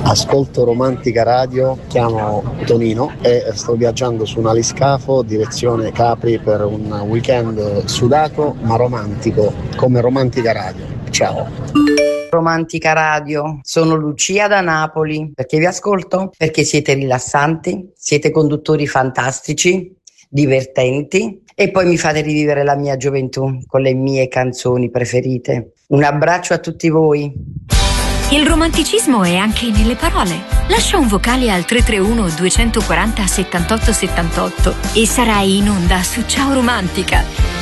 Ascolto Romantica Radio, chiamo Tonino e sto viaggiando su un aliscafo direzione Capri per un weekend sudato ma romantico, come Romantica Radio. Ciao. Romantica Radio, sono Lucia da Napoli. Perché vi ascolto? Perché siete rilassanti, siete conduttori fantastici, divertenti e poi mi fate rivivere la mia gioventù con le mie canzoni preferite. Un abbraccio a tutti voi. Il romanticismo è anche nelle parole. Lascia un vocale al 331 240 78 78 e sarai in onda su Ciao Romantica.